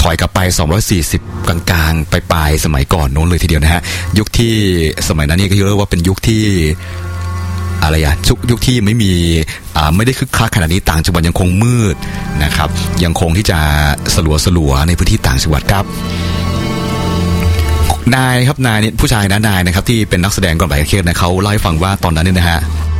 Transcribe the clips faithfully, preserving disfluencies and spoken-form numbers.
อยกลับไปสองร้อยสี่สิบกลางๆปลายๆสมัยก่อนโน้นเลยทีเดียวนะฮะยุคที่สมัยนั้นนี่ก็เรียกว่าเป็นยุคที่อะไรอะยุคที่ไม่มีอ่าไม่ได้คึกคักขนาดนี้ต่างจังหวัดยังคงมืดนะครับยังคงที่จะสลัวสลัวในพื้นที่ต่างจังหวัดครับนายครับนายนี่ผู้ชายนะนายนะครับที่เป็นนักแสดงก่อนไปเคสนะเขาเล่าให้ฟังว่าตอนนั้นเนี่ยนะฮะ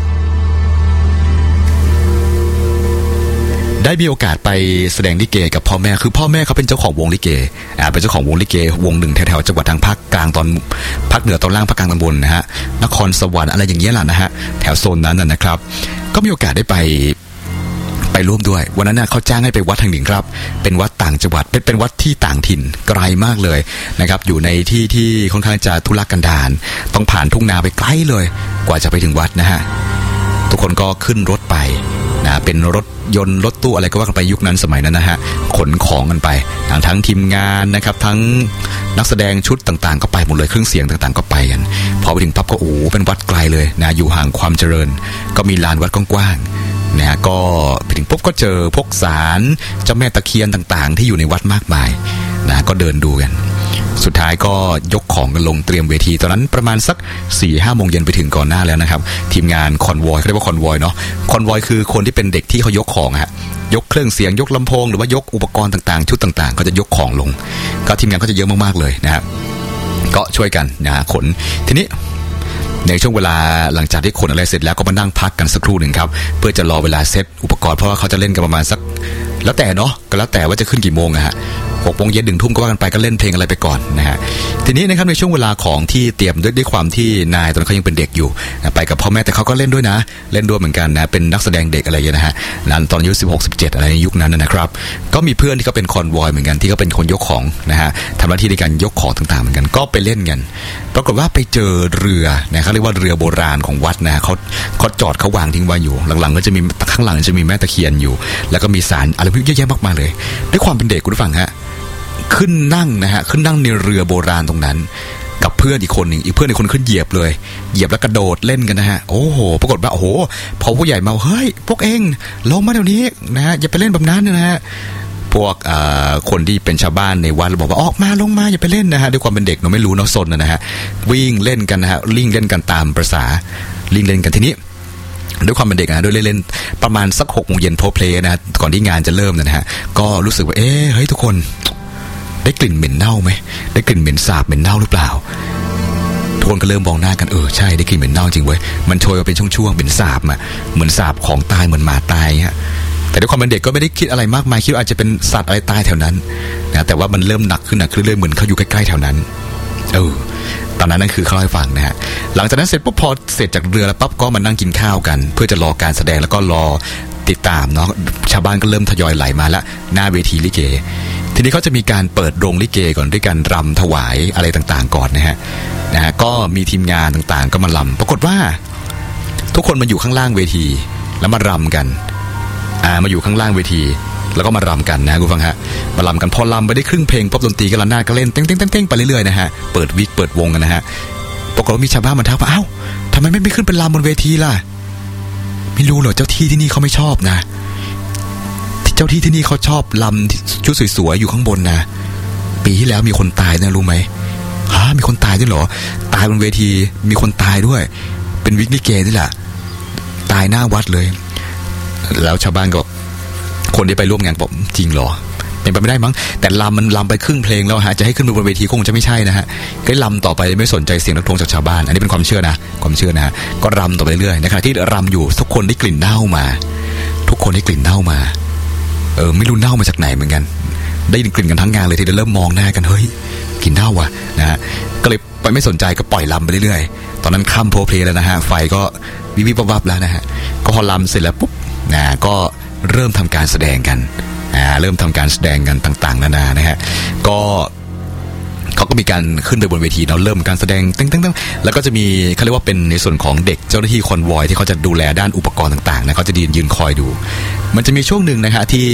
ได้มีโอกาสไปแสดงลิเกกับพ่อแม่คือพ่อแม่เขาเป็นเจ้าของวงลิเกอ่าเป็นเจ้าของวงลิเกวงหนึ่งแถวๆจังหวัดทางภาคกลางตอนภาคเหนือตอนล่างภาคกลางตอนบนนะฮะนครสวรรค์อะไรอย่างเงี้ยแหละนะฮะแถวโซนนั้นนะครับก็มีโอกาสได้ไปไปร่วมด้วยวันนั้นเขาจ้างให้ไปวัดแห่งหนึ่งครับเป็นวัดต่างจังหวัดเป็นเป็นวัดที่ต่างถิ่นไกลมากเลยนะครับอยู่ในที่ที่ค่อนข้างจะทุรกันดารต้องผ่านทุ่งนาไปไกลเลยกว่าจะไปถึงวัดนะฮะทุกคนก็ขึ้นรถไปนะเป็นรถยนต์รถตู้อะไรก็ว่ากันไปยุคนั้นสมัยนั้นนะฮะขนของกันไปทั้งทั้งทีมงานนะครับทั้งนักแสดงชุดต่างๆก็ไปหมดเลยเครื่องเสียงต่างๆก็ไปกันพอไปถึงปั๊บก็โอ้เป็นวัดไกลเลยนะอยู่ห่างความเจริญก็มีลานวัดกว้างๆนะก็ไปถึงปุ๊บก็เจอพวกศาลเจ้าแม่ตะเคียนต่างๆที่อยู่ในวัดมากมายนะก็เดินดูกันสุดท้ายก็ยกของกันลงเตรียมเวทีตอนนั้นประมาณสัก สี่ห้า โมงเย็นไปถึงก่อนหน้าแล้วนะครับทีมงานคอนวอยเขาเรียกว่าคอนวอยเนาะคอนวอยคือคนที่เป็นเด็กที่เขายกของฮะยกเครื่องเสียงยกลำโพงหรือว่ายกอุปกรณ์ต่างๆชุดต่างๆก็จะยกของลงก็ทีมงานก็จะเยอะมากๆเลยนะครับก็ช่วยกันนะขนทีนี้ในช่วงเวลาหลังจากที่ขนอะไรเสร็จแล้วก็มานั่งพักกันสักครู่หนึ่งครับเพื่อจะรอเวลาเซตอุปกรณ์เพราะว่าเขาจะเล่นกันประมาณสักแล้วแต่เนาะก็แล้วแต่ว่าจะขึ้นกี่โมงอะฮะหกโมงเย็นหนึ่งทุ่มก็ว่ากันไปก็เล่นเพลงอะไรไปก่อนนะฮะทีนี้นะครับในช่วงเวลาของที่เตรียมด้วยด้วยความที่นายตอนนั้นเขายังเป็นเด็กอยู่ไปกับพ่อแม่แต่เขาก็เล่นด้วยนะเล่นด้วยเหมือนกันนะเป็นนักแสดงเด็กอะไรอย่างเงี้ยนะฮะนั้นตอนอายุสิบหก สิบเจ็ดอะไรในยุคนั้นนะครับก็มีเพื่อนที่เขาเป็นคอนวอยเหมือนกันที่เขาเป็นคนยกของนะฮะทำหน้าที่ในการยกของต่างๆเหมือนกันก็ไปเล่นกันปรากฏว่าไปเจอเรือนะเขาเรียกว่าเรือโบราณของวัดนะเขาเขาจอดเขาวางทิ้งไว้อยู่หลังๆก็จะมีข้างหลังจะมีแม่ตะเคียนอยู่แล้วก็มีศาลอะไรเยอะแยะมากมายเลยด้วยความเป็นเด็กคุณผู้ฟังฮะขึ้นนั่งนะฮะขึ้นนั่งในเรือโบราณตรงนั้นกับเพื่อนอีกคนหนึ่งอีกเพื่อนอีกคนขึ้นเหยียบเลยเหยียบแล้วกระโดดเล่นกันนะฮะโอ้โหปรากฏว่าโอ้โหพอผู้ใหญ่มาเฮ้ยพวกเองลงมาเดี๋ยวนี้นะฮะอย่าไปเล่นแบบนั้นนะฮะพวกคนที่เป็นชาวบ้านในวัดบอกว่าออกมาลงมาอย่าไปเล่นนะฮะด้วยความเป็นเด็กเราไม่รู้เนาะซนนะฮะวิ่งเล่นกันนะฮะลิ่งเล่นกันตามประสาลิ่งเล่นกันทีนี้ด้วยความเป็นเด็กนะด้วยเล่นๆประมาณสักหกโมงเย็นโพเพลนะฮะก่อนที่งานจะเริ่มนะฮะก็รู้สึกว่าเอ๊ะเฮ้ยทุกคนได้กลิ่นเหม็นเน่าไหมได้กลิ่นเหม็นสาบเหม็นเน่าหรือเปล่าทุกคนก็เริ่มมองหน้ากันเออใช่ได้กลิ่นเหม็นเน่าจริงเว้ยมันโชยมาเป็นช่วงๆเหม็นสาบอ่ะเหมือนสาบของตายเหมือนหมาตายฮะแต่ด้วยความเป็นเด็กก็ไม่ได้คิดอะไรมากมายคิดว่าอาจจะเป็นสัตว์อะไรตายแถวนั้นนะแต่ว่ามันเริ่มหนักขึ้นหนักขึ้นเรื่อยๆเหมือนเขาอยู่ใกล้ๆแถวนั้นเออตอนนั้นนั่นคือเขาให้ฟังนะฮะหลังจากนั้นเสร็จปุ๊บพอเสร็จจากเรือแล้วปั๊บก็มานั่งกินข้าวกันเพื่อจะรอการแสดงแล้วก็รอติดตามเนาะชาวบ้านก็เริ่มทยอยไหลมาละหน้าเวทีลิเกทีนี้เขาจะมีการเปิดโรงลิเกก่อนด้วยการรำถวายอะไรต่างๆก่อนนะฮะนะฮะก็มีทีมงานต่างๆก็มารำปรากฏว่าทุกคนมาอยู่ข้างล่างเวทีแล้วมารำกันอ่ามาอยู่ข้างล่างเวทีแล้วก็มารำกันนะคุณฟังฮะมารำกันพอรำไปได้ครึ่งเพลงป๊อปดนตรีก็ระนาดก็เล่นเต้งเต้งเต้งเต้งไปเรื่อยๆนะฮะเปิดวิกเปิดวงกันนะฮะปรากฏว่ามีชาวบ้านมาทักว่าอ้าวทำไมไม่ไปขึ้นเป็นรำบนเวทีล่ะไม่รู้เหรอเจ้าที่ที่นี่เขาไม่ชอบนะเจ้าที่ที่นี่เขาชอบลำชุดสวยๆอยู่ข้างบนนะปีที่แล้วมีคนตายนะรู้ไหมฮะมีคนตายด้วยเหรอตายบนเวทีมีคนตายด้วยเป็นวิกลิเกนี่แหละตายหน้าวัดเลยแล้วชาวบ้านก็คนที่ไปร่วมงานบอกจริงเหรอเป็นไปไม่ได้มั้งแต่ลำมันลำไปครึ่งเพลงแล้วฮะจะให้ขึ้นบนเวทีคงจะไม่ใช่นะฮะก็ลำต่อไปไม่สนใจเสียงนักร้องจากชาวบ้านอันนี้เป็นความเชื่อนะความเชื่อนะก็รำต่อไปเรื่อยในขณะที่รำอยู่ทุกคนได้กลิ่นเน่ามาทุกคนได้กลิ่นเน่ามาเออไม่รู้เน่ามาจากไหนเหมือนกันได้กลิ่นกันทั้งงานเลยทีเดียวเริ่มมองหน้ากันเฮ้ยกลิ่นเน่าว่ะนะฮะก็เลยไปไม่สนใจก็ปล่อยลำไปเรื่อยๆตอนนั้นค่ำโพเพลแล้วนะฮะไฟก็วิบวิบวับแล้วนะฮะก็พอลำเสร็จแล้วปุ๊บนะก็เริ่มทำการแสดงกันอ่าเริ่มทำการแสดงกันต่างๆนานานะฮะก็เขาก็มีการขึ้นไปบนเวทีเนาะเริ่มการแสดงตั้งๆๆแล้วก็จะมีเขาเรียกว่าเป็นในส่วนของเด็กเจ้าหน้าที่คอนวอยที่เขาจะดูแลด้านอุปกรณ์ต่างๆนะเขาจะยืนยืนคอยดูมันจะมีช่วงหนึ่งนะฮะที่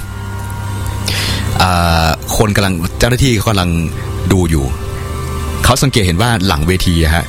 คนกำลังเจ้าหน้าที่เขากำลังดูอยู่เขาสังเกตเห็นว่าหลังเวทีฮะ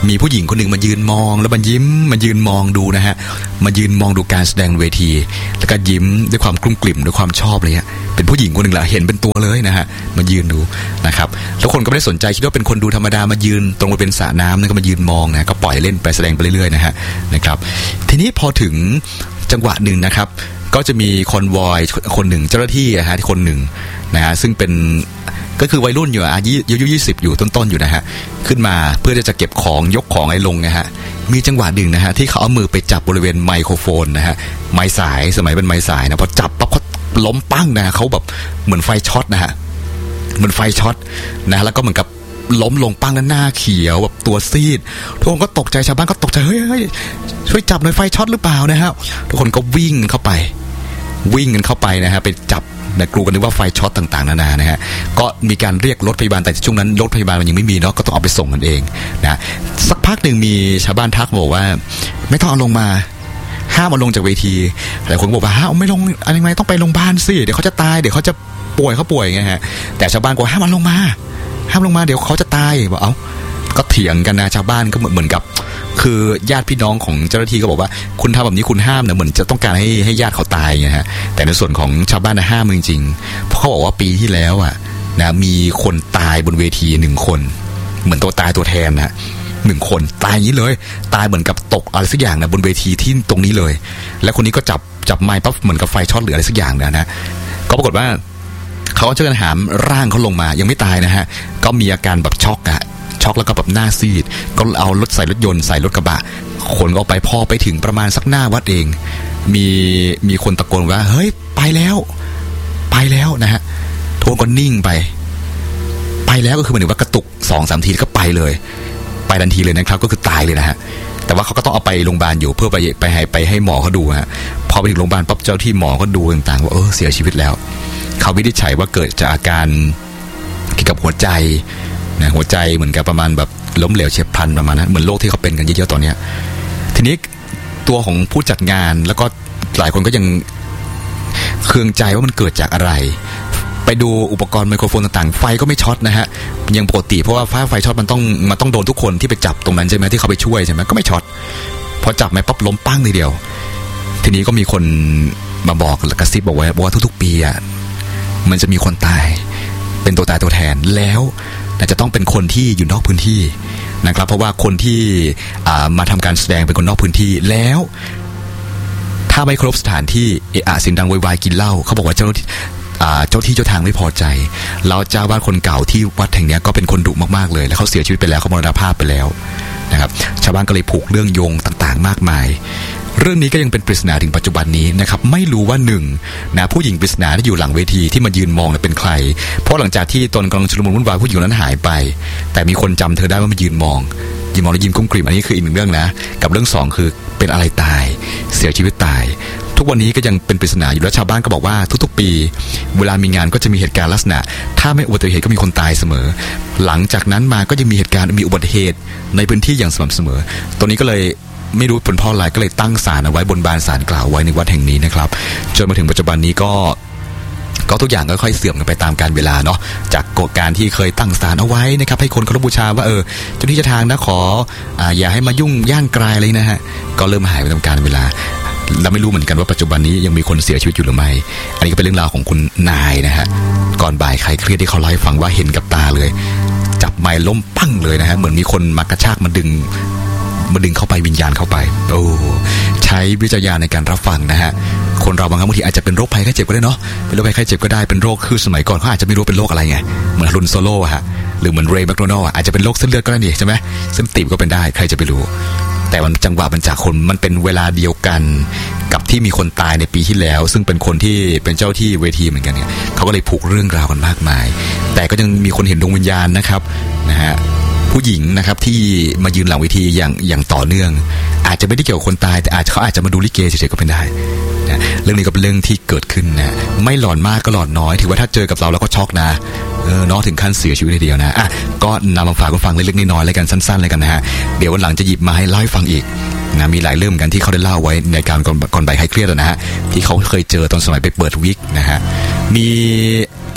มีผู้หญิงคนหนึ่งมายืนมองแล้วมันยิ้มมายืนมองดูนะฮะมายืนมองดูการแสดงเวทีแล้วก็ยิ้มด้วยความกลุ้มกลิ่มด้วยความชอบเลยฮะเป็นผู้หญิงคนหนึ่งแหละเห็นเป็นตัวเลยนะฮะมายืนดูนะครับแล้วคนก็ไม่ได้สนใจคิดว่าเป็นคนดูธรรมดามายืนตรงบริเวณสระน้ำนั่นก็มายืนมองนะก็ปล่อยเล่นไปแสดงไปเรื่อยๆนะฮะนะครับทีนี้พอถึงจังหวะหนึ่งนะครับก็จะมีคอนวอยคนหนึ่งเจ้าหน้าที่นะฮะคนหนึ่งนะฮะซึ่งเป็นก็คือวัยรุ่นอยู่อายุอายุยี่สิบอยู่ต้นๆอยู่นะฮะขึ้นมาเพื่อจะเก็บของยกของไอ้ลงนะฮะมีจังหวะหนึ่งนะฮะที่เขาเอามือไปจับบริเวณไมโครโฟนนะฮะไม้สายสมัยเป็นไม้สายนะพอจับปั๊บเขาล้มปั้งนะเขาแบบเหมือนไฟช็อตนะฮะเหมือนไฟช็อตนะแล้วก็เหมือนกับล้มลงปั้งแล้วหน้าเขียวแบบตัวซีดทุกคนก็ตกใจชาวบ้านก็ตกใจเฮ้ยเฮ้ยช่วยจับหน่อยไฟช็อตหรือเปล่านะฮะทุกคนก็วิ่งเข้าไปวิ่งกันเข้าไปนะฮะไปจับแต่กลัวกันนึกว่าไฟช็อตต่างๆนานานะฮะก็มีการเรียกรถพยาบาลแต่ช่วงนั้นรถพยาบาลมันยังไม่มีเนาะก็ต้องเอาไปส่งกันเองนะสักพักหนึ่งมีชาวบ้านทักบอกว่าไม่ต้องเอาลงมาห้ามเอาลงจากเวทีหลายคนบอกว่าห้ามไม่ลงอะไรไงต้องไปโรงพยาบาลสิเดี๋ยวเขาจะตายเดี๋ยวเขาจะป่วยเขาป่วยไงฮะแต่ชาวบ้านก็ห้ามเอาลงมาห้ามลงมาเดี๋ยวเขาจะตายบอกเอ้าก็เถียงกันนะชาวบ้านก็เหมือนกับคือญาติพี่น้องของเจ้าหน้าที่ก็บอกว่าคุณทำแบบนี้คุณห้ามนะเหมือนจะต้องการให้ให้ญาติเขาตายไงฮะแต่ในส่วนของชาวบ้านนะห้ามจริงๆเพราะเขาบอกว่าปีที่แล้วอ่ะนะมีคนตายบนเวทีหนึ่งคนเหมือนตัวตายตัวแทนนะหนึ่งคนตายอย่างนี้เลยตายเหมือนกับตกอะไรสักอย่างนะบนเวทีที่ตรงนี้เลยแล้วคนนี้ก็จับจับไม้ปั๊บเหมือนกับไฟช็อตหรืออะไรสักอย่างนะนะก็ปรากฏว่าเขาจะกันหามร่างเขาลงมายังไม่ตายนะฮะก็มีอาการแบบช็อกอะช็อกแล้วก็แบบหน้าซีดก็เอารถใส่รถยนต์ใส่รถกระบะขนก็ไปพอไปถึงประมาณสักหน้าวัดเองมีมีคนตะโกนว่าเฮ้ยไปแล้วไปแล้วนะฮะทุกคนก็นิ่งไปไปแล้วก็คือหมายถึงว่ากระตุกสองสามทีก็ไปเลยไปทันทีเลยนะครับก็คือตายเลยนะฮะแต่ว่าเขาก็ต้องเอาไปโรงพยาบาลอยู่เพื่อไปไปให้ไปให้หมอเขาดูฮะพอไปถึงโรงพยาบาลปั๊บเจ้าที่หมอก็ดูต่างๆว่าเออเสียชีวิตแล้วเขาวินิจฉัยว่าเกิดจากอาการเกี่ยวกับหัวใจนะหัวใจเหมือนกับประมาณแบบล้มเหลวเฉียบพลันประมาณนั้นเหมือนโรคที่เขาเป็นกันเยอะๆตอนนี้ทีนี้ตัวของผู้จัดงานแล้วก็หลายคนก็ยังเคืองใจว่ามันเกิดจากอะไรไปดูอุปกรณ์ไมโครโฟนต่างๆไฟก็ไม่ช็อตนะฮะยังปกติเพราะว่าไฟช็อตมันต้องมันต้องโดนทุกคนที่ไปจับตรงนั้นใช่ไหมที่เขาไปช่วยใช่ไหมก็ไม่ช็อตพอจับไหมปั๊บล้มปั้งทีเดียวทีนี้ก็มีคนมาบอกกระซิบบอกไว้ว่าทุกๆปีอ่ะมันจะมีคนตายเป็นตัวตายตัวแทนแล้วแต่จะต้องเป็นคนที่อยู่นอกพื้นที่นะครับเพราะว่าคนที่มาทำการแสดงเป็นคนนอกพื้นที่แล้วถ้าไม่ครบสถานที่เอะอะเสียงดังวายกินเหล้าเขาบอกว่าเจ้าเจ้าที่เจ้าทางไม่พอใจแล้วเจ้าวาดคนเก่าที่วัดแห่งนี้ก็เป็นคนดุมากๆเลยแล้วเขาเสียชีวิตไปแล้วเขามรณภาพไปแล้วนะครับชาวบ้านก็เลยผูกเรื่องโยงต่างๆมากมายเรื่องนี้ก็ยังเป็นปริศนาถึงปัจจุบันนี้นะครับไม่รู้ว่าหนึ่งนะผู้หญิงปริศนาที่อยู่หลังเวทีที่มายืนมองเป็นใครเพราะหลังจากที่ตนกำลังชุลมุนวุ่นวายผู้หญิงนั้นหายไปแต่มีคนจำเธอได้ว่ามายืนมองยืนมองแล้วยิ้มกุ้มกลิ่มอันนี้คืออีกหนึ่งเรื่องนะกับเรื่องสองคือเป็นอะไรตายเสียชีวิตตายทุกวันนี้ก็ยังเป็นปริศนาอยู่แล้วชาวบ้านก็บอกว่าทุกๆปีเวลามีงานก็จะมีเหตุการณ์ลักษณะถ้าไม่อุบัติเหตุก็มีคนตายเสมอหลังจากนั้นมาก็ยังมีเหตุการณ์มีอุบัติเหตุในพื้นที่อย่างสม่ำเสมอตัวนี้ก็เลยไม่รู้เป็นเพราะอะไรก็เลยตั้งศาลเอาไว้บนบานศาลกล่าวไว้ในวัดแห่งนี้นะครับจนมาถึงปัจจุบันนี้ก็ก็ทุกอย่างก็ค่อยเสื่อมกันไปตามกาลเวลาเนาะจากกฎการที่เคยตั้งศาลเอาไว้นะครับให้คนเคารพบูชาว่าเออเจ้าที่เจ้าทางนะขออ่าอย่าให้มายุ่งย่างกลายเลยนะฮะก็เริ่มหายไปตามกาลเวลาเราไม่รู้เหมือนกันว่าปัจจุบันนี้ยังมีคนเสียชีวิตอยู่หรือไม่อันนี้ก็เป็นเรื่องราวของคุณนายนะฮะก่อนบ่ายใครเครียดที่เขาเล่าให้ฟังว่าเห็นกับตาเลยจับไม้ล้มปั้งเลยนะฮะเหมือนมีคนมากระชากมาดึงมาดึงเข้าไปวิญญาณเข้าไปโอ้ใช้วิจารณญาณในการรับฟังนะฮะคนเราบางครั้งบางทีอาจจะเป็นโรคภัยไข้เจ็บก็ได้เนาะเป็นโรคภัยไข้เจ็บก็ได้เป็นโรคคือสมัยก่อนเขาอาจจะไม่รู้เป็นโรคอะไรไงเหมือนรุนโซโล่ฮะหรือเหมือนเรย์แมคโดนัลล์อาจจะเป็นโรคเส้นเลือดก็ได้นี่ใช่ไหมเส้นตีบก็เป็นได้ใครจะไปรู้แต่มันจังหวะมันจากคนมันเป็นเวลาเดียวกันกับที่มีคนตายในปีที่แล้วซึ่งเป็นคนที่เป็นเจ้าที่เวทีเหมือนกันเนี่ยเขาก็เลยผูกเรื่องราวกันมากมายแต่ก็ยังมีคนเห็นดวงวิญญาณนะครับนะฮะผู้หญิงนะครับที่มายืนหลังเวทีอย่างอย่างต่อเนื่องอาจจะไม่ได้เกี่ยวกับคนตายแต่อาจเขาอาจจะมาดูลิเกเฉยๆก็เป็นได้นะเรื่องนี้ก็เป็นเรื่องที่เกิดขึ้นนะไม่หลอนมากก็หลอนน้อยถือว่าถ้าเจอกับเราแล้วก็ช็อกนะเออน้องถึงขั้นเสียชีวิตทีเดียวนะอ่ะก็นำมาฝากคุณฟังเล็กๆน้อยๆเลยกันสั้นๆเลยกันนะฮะเดี๋ยววันหลังจะหยิบมาให้เล่าให้ฟังอีกนะมีหลายเรื่องกันที่เขาได้เล่าไว้ในการก่อนบ่ายคลายเครียดนะฮะที่เขาเคยเจอตอนสมัยไปเปิดวิกนะฮะมี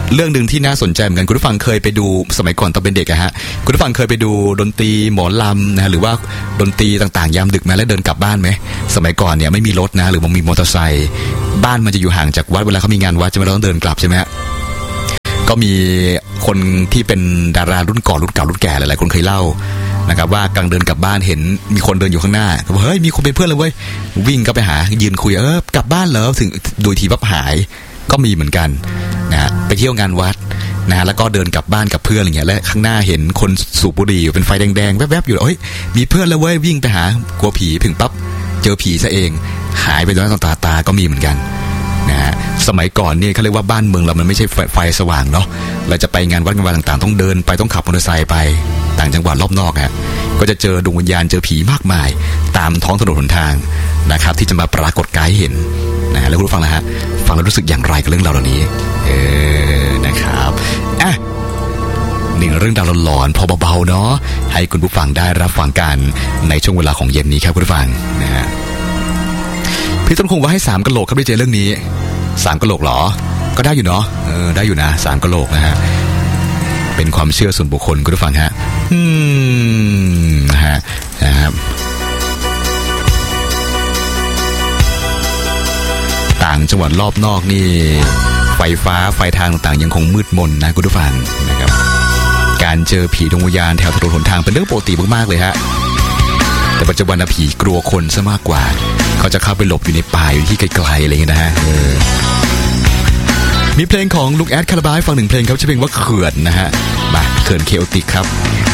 เรื่องหนึ่งที่น่าสนใจเหมือนกันคุณผู้ฟังเคยไปดูสมัยก่อนตอนเป็นเด็กอะฮะคุณผู้ฟังเคยไปดูดนตรีหมอลำนะหรือว่าดนตรีต่างๆยามดึกมาแล้วเดินกลับบ้านไหมสมัยก่อนเนี่ยไม่มีรถนะหรือมันมีมอเตอร์ไซค์บ้านมันจะอยู่ห่างจากวัดเวลาเขามีงานวัดจะไม่ต้องเดินกลับใช่ไหมฮะก็มีคนที่เป็นดารารุ่นก่อนรุ่นเก่ารุ่นแก่หลายๆคนเคยเล่านะครับว่ากำลังเดินกลับบ้านเห็นมีคนเดินอยู่ข้างหน้าก็บอกเฮ้ยมีคนเป็นเพื่อนเลยเว้ยวิ่งก็ไปหายืนคุยเออกลับบ้านเหรอถึงโดยทีวับหายก็มีเหมือนกันนะฮะไปเที่ยวงานวัดนะฮะแล้วก็เดินกลับบ้านกับเพื่อนอะไรเงี้ยและข้างหน้าเห็นคนสูบบุหรี่เป็นไฟแดงๆแวบๆอยู่เฮ้ยมีเพื่อนแล้วเว้ยวิ่งไปหากลัวผีถึงปั๊บเจอผีซะเองหายไปโดยไม่ต้องตาตาก็มีเหมือนกันนะฮะสมัยก่อนนี่เขาเรียกว่าบ้านเมืองเรามันไม่ใช่ไฟสว่างเนาะเราจะไปงานวัดงานวัดต่างๆต้องเดินไปต้องขับมอเตอร์ไซค์ไปต่างจังหวัดรอบนอกฮะก็จะเจอดวงวิญญาณเจอผีมากมายตามท้องถนนหนทางนะครับที่จะมาปรากฏกายเห็นนะฮะแล้วคุณผู้ฟังนะฮะฟังแล้วรู้สึกอย่างไรกับเรื่องราวเหล่านี้เออนะครับอ่ะหนึ่งเรื่องราวหลอนๆพอเบาๆเนาะให้คุณผู้ฟังได้รับฟังกันในช่วงเวลาของเย็นนี้ครับคุณผู้ฟังนะฮะพี่ต้นคงว่าให้สามกะโหลกครับพี่เจเรื่องนี้สามกะโหลกเหรอก็ได้อยู่เนาะเออได้อยู่นะสามกะโหลกนะฮะเป็นความเชื่อส่วนบุคคลคุณผู้ฟังฮะอืมนะฮะนะครับต่างจังหวัดรอบนอกนี่ไฟฟ้าไฟทางต่างๆยังคงมืดมนนะคุณผู้ฟังนะครับการเจอผีดวงวิญญาณแถวถนนหนทางเป็นเรื่องปกติมากๆเลยฮะแต่ปัจจุบันผีกลัวคนซะมากกว่าเขาจะเข้าไปหลบอยู่ในป่าอยู่ที่ไกลๆอะไรอย่างเงี้ยนะฮะมีเพลงของลุงแอดคาราบาวฟังหนึ่งเพลงครับชื่อเพลงว่าเขื่อนนะฮะมาเขื่อนเคโอติกครับ